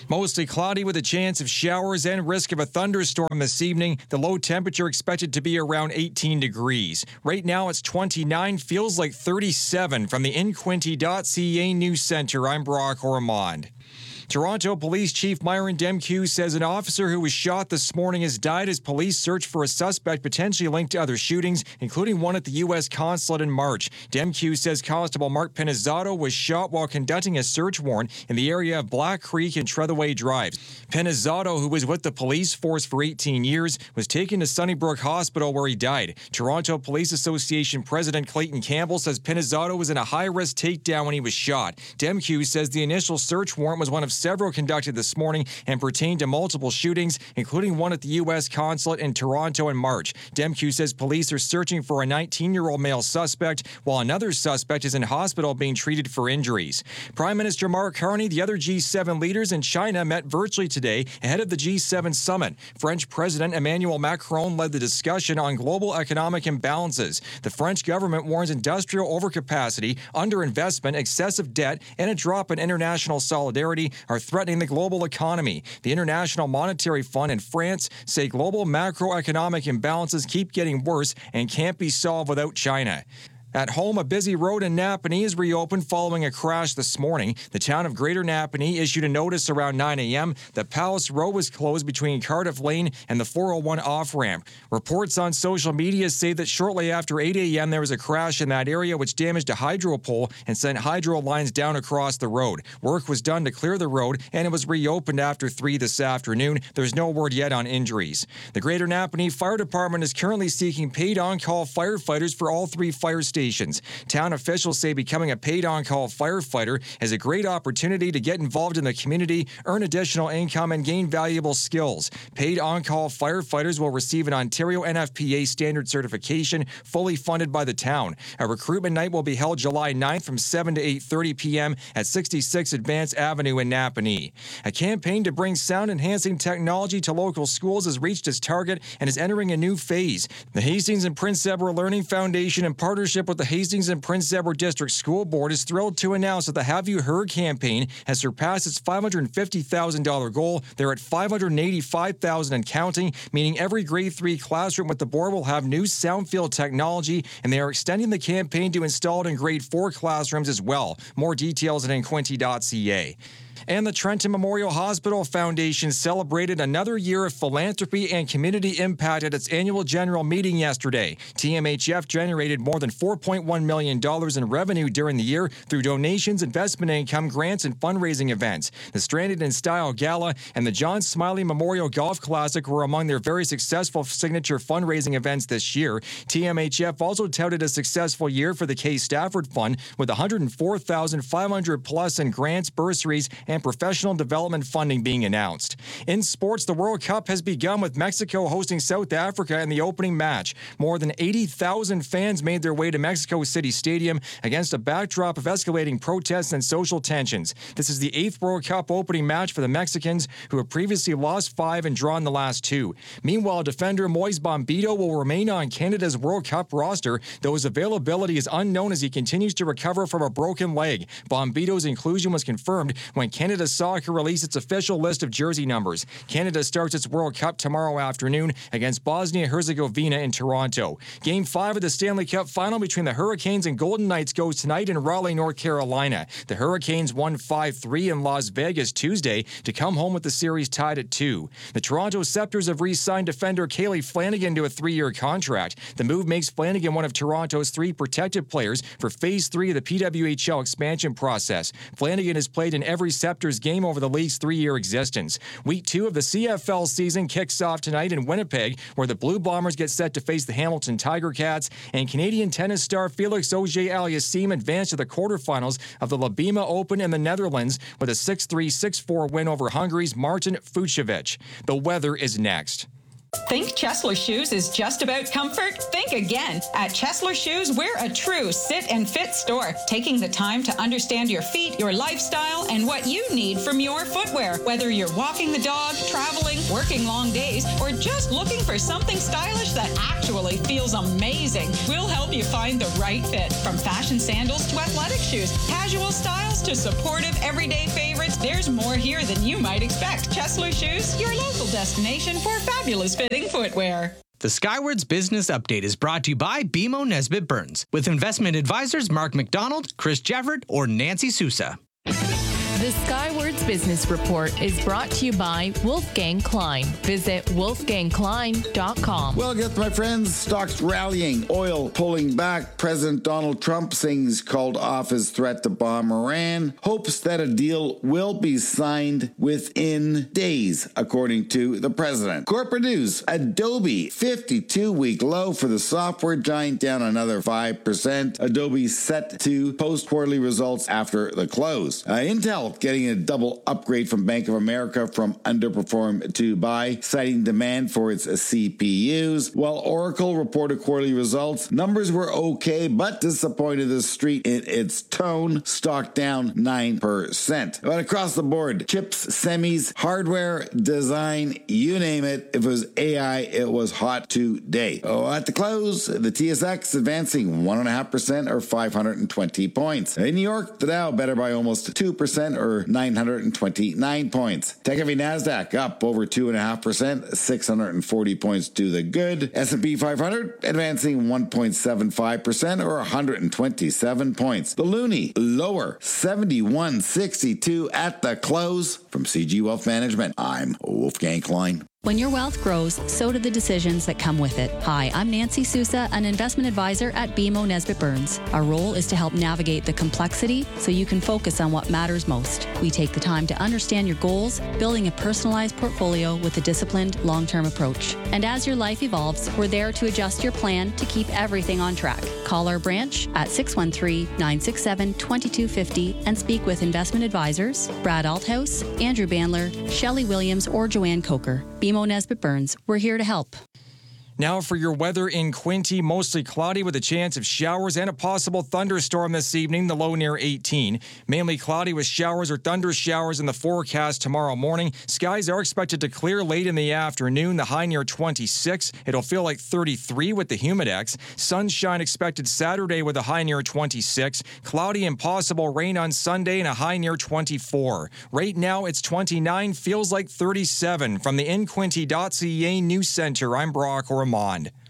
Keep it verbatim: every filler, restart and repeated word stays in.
Mostly cloudy with a chance of showers and risk of a thunderstorm this evening. The low temperature expected to be around eighteen degrees. Right now it's twenty-nine, feels like thirty-seven. From the in quinte dot c a News Center, I'm Brock Ormond. Toronto Police Chief Myron Demkiw says an officer who was shot this morning has died as police search for a suspect potentially linked to other shootings, including one at the U S consulate in March. Demkiw says Constable Mark Pinizzotto was shot while conducting a search warrant in the area of Black Creek and Trethaway Drives. Pinizzotto, who was with the police force for eighteen years, was taken to Sunnybrook Hospital where he died. Toronto Police Association President Clayton Campbell says Pinizzotto was in a high-risk takedown when he was shot. Demkiw says the initial search warrant was one of several conducted this morning and pertained to multiple shootings, including one at the U S consulate in Toronto in March. Demkiw says police are searching for a nineteen-year-old male suspect, while another suspect is in hospital being treated for injuries. Prime Minister Mark Carney, the other G seven leaders in China, met virtually today ahead of the G seven summit. French President Emmanuel Macron led the discussion on global economic imbalances. The French government warns industrial overcapacity, underinvestment, excessive debt, and a drop in international solidarity are threatening the global economy. The International Monetary Fund and France say global macroeconomic imbalances keep getting worse and can't be solved without China. At home, a busy road in Napanee is reopened following a crash this morning. The town of Greater Napanee issued a notice around nine a.m. that Palace Road was closed between Cardiff Lane and the four oh one off-ramp. Reports on social media say that shortly after eight a.m. there was a crash in that area which damaged a hydro pole and sent hydro lines down across the road. Work was done to clear the road and it was reopened after three this afternoon. There's no word yet on injuries. The Greater Napanee Fire Department is currently seeking paid on-call firefighters for all three fire stations. Town officials say becoming a paid on-call firefighter is a great opportunity to get involved in the community, earn additional income, and gain valuable skills. Paid on-call firefighters will receive an Ontario N F P A standard certification fully funded by the town. A recruitment night will be held July ninth from seven to eight thirty p.m. at sixty-six Advance Avenue in Napanee. A campaign to bring sound-enhancing technology to local schools has reached its target and is entering a new phase. The Hastings and Prince Edward Learning Foundation, in partnership with the Hastings and Prince Edward District School Board, is thrilled to announce that the Have You Heard campaign has surpassed its five hundred fifty thousand dollars goal. They're at five hundred eighty-five thousand dollars and counting, meaning every grade three classroom with the board will have new Soundfield technology, and they are extending the campaign to install it in grade four classrooms as well. More details at in quinte dot c a. And the Trenton Memorial Hospital Foundation celebrated another year of philanthropy and community impact at its annual general meeting yesterday. T M H F generated more than four point one million dollars in revenue during the year through donations, investment income, grants, and fundraising events. The Stranded in Style Gala and the John Smiley Memorial Golf Classic were among their very successful signature fundraising events this year. T M H F also touted a successful year for the K. Stafford Fund with one hundred four thousand five hundred plus in grants, bursaries, and professional development funding being announced. In sports, the World Cup has begun with Mexico hosting South Africa in the opening match. More than eighty thousand fans made their way to Mexico City Stadium against a backdrop of escalating protests and social tensions. This is the eighth World Cup opening match for the Mexicans, who have previously lost five and drawn the last two. Meanwhile, defender Moise Bombito will remain on Canada's World Cup roster, though his availability is unknown as he continues to recover from a broken leg. Bombito's inclusion was confirmed when Canada Soccer released its official list of jersey numbers. Canada starts its World Cup tomorrow afternoon against Bosnia-Herzegovina in Toronto. Game five of the Stanley Cup final between the Hurricanes and Golden Knights goes tonight in Raleigh, North Carolina. The Hurricanes won five three in Las Vegas Tuesday to come home with the series tied at two. The Toronto Scepters have re-signed defender Kaylee Flanagan to a three-year contract. The move makes Flanagan one of Toronto's three protected players for Phase three of the P W H L expansion process. Flanagan has played in every Scepters game over the league's three-year existence. Week two of the C F L season kicks off tonight in Winnipeg, where the Blue Bombers get set to face the Hamilton Tiger Cats, and Canadian tennis star Felix Auger-Aliassime advanced to the quarterfinals of the Libima Open in the Netherlands with a six three, six four win over Hungary's Martin Fucsovics. The weather is next. Think Chesler Shoes is just about comfort? Think again. At Chesler Shoes, we're a true sit and fit store, taking the time to understand your feet, your lifestyle, and what you need from your footwear. Whether you're walking the dog, traveling, working long days, or just looking for something stylish that actually feels amazing, we'll help you find the right fit. From fashion sandals to athletic shoes, casual styles to supportive everyday favorites, There's more here than you might expect. Chesler Shoes, your local destination for fabulous fitting footwear. The Skywards Business Update is brought to you by B M O Nesbitt Burns, with investment advisors Mark McDonald, Chris Jefford, or Nancy Sousa. The Skywards Business Report is brought to you by Wolfgang Klein. Visit wolfgang klein dot com. Well, guess my friends, stocks rallying, oil pulling back. President Donald Trump saying he's called off his threat to bomb Iran, hopes that a deal will be signed within days, according to the president. Corporate news, Adobe, fifty-two week low for the software giant, down another five percent. Adobe set to post quarterly results after the close. Uh, Intel getting a double upgrade from Bank of America from underperform to buy, citing demand for its C P Us. While Oracle reported quarterly results, numbers were okay, but disappointed the street in its tone. Stock down nine percent. But across the board, chips, semis, hardware, design, you name it. If it was A I, it was hot today. Oh, at the close, the T S X advancing one point five percent or five hundred twenty points. In New York, the Dow better by almost two percent or nine hundred twenty-nine points. Tech heavy NASDAQ up over two point five percent, six hundred forty points to the good. S and P five hundred advancing one point seven five percent or one hundred twenty-seven points. The Loonie lower, seventy-one sixty-two at the close. From C G Wealth Management, I'm Wolfgang Klein. When your wealth grows, so do the decisions that come with it. Hi, I'm Nancy Sousa, an investment advisor at B M O Nesbitt Burns. Our role is to help navigate the complexity so you can focus on what matters most. We take the time to understand your goals, building a personalized portfolio with a disciplined, long-term approach. And as your life evolves, we're there to adjust your plan to keep everything on track. Call our branch at six one three, nine six seven, two two five zero and speak with investment advisors Brad Althouse, Andrew Bandler, Shelley Williams, or Joanne Coker. B M O Nesbitt Burns, we're here to help. Now for your weather in Quinte, mostly cloudy with a chance of showers and a possible thunderstorm this evening, the low near eighteen. Mainly cloudy with showers or thunder showers in the forecast tomorrow morning. Skies are expected to clear late in the afternoon, the high near twenty-six. It'll feel like thirty-three with the humidex. Sunshine expected Saturday with a high near twenty-six. Cloudy and possible rain on Sunday and a high near twenty-four. Right now it's twenty-nine, feels like thirty-seven. From the in quinte dot c a News Center, I'm Brock Ormond.